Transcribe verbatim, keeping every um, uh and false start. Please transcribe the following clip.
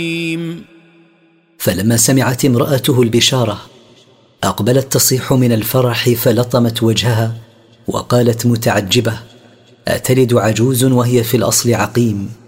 فلما سمعت امرأته البشارة أقبلت تصيح من الفرح، فلطمت وجهها وقالت متعجبة: أتلد عجوز وهي في الأصل عقيم؟